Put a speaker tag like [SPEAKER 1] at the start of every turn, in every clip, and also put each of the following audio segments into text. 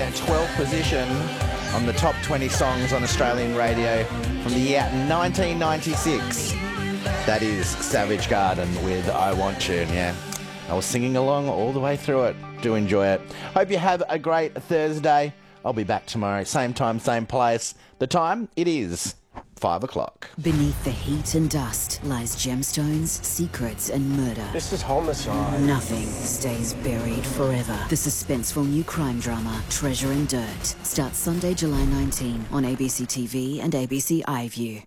[SPEAKER 1] 12th position on the top 20 songs on Australian radio from the year 1996. That is Savage Garden with I Want You. Yeah, I was singing along all the way through it. Do enjoy it. Hope you have a great Thursday. I'll be back tomorrow, same time, same place. The time, it is 5 o'clock.
[SPEAKER 2] Beneath the heat and dust lies gemstones, secrets and murder.
[SPEAKER 3] This is homicide.
[SPEAKER 2] Nothing stays buried forever. The suspenseful new crime drama, Treasure and Dirt, starts Sunday, July 19 on ABC TV and ABC iView.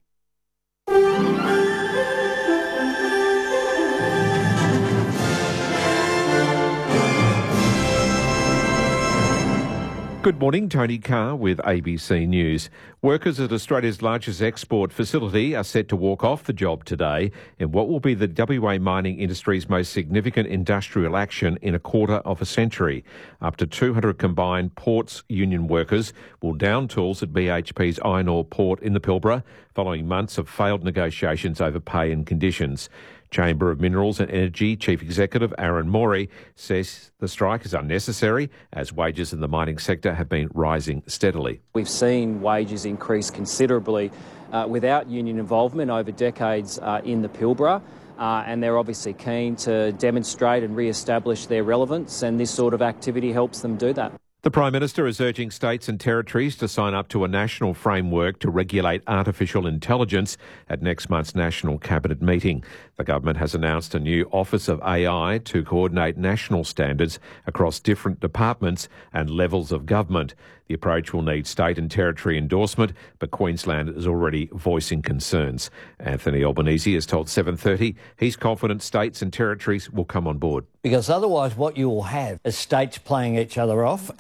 [SPEAKER 4] Good morning, Tony Carr with ABC News. Workers at Australia's largest export facility are set to walk off the job today in what will be the WA mining industry's most significant industrial action in a quarter of a century. Up to 200 combined ports union workers will down tools at BHP's iron ore port in the Pilbara following months of failed negotiations over pay and conditions. Chamber of Minerals and Energy Chief Executive Aaron Morey says the strike is unnecessary as wages in the mining sector have been rising steadily.
[SPEAKER 5] We've seen wages increase considerably without union involvement over decades in the Pilbara, and they're obviously keen to demonstrate and re-establish their relevance, and this sort of activity helps them do that.
[SPEAKER 4] The Prime Minister is urging states and territories to sign up to a national framework to regulate artificial intelligence at next month's National Cabinet meeting. The government has announced a new Office of AI to coordinate national standards across different departments and levels of government. The approach will need state and territory endorsement, but Queensland is already voicing concerns. Anthony Albanese has told 7:30 he's confident states and territories will come on board.
[SPEAKER 6] Because otherwise what you will have is states playing each other off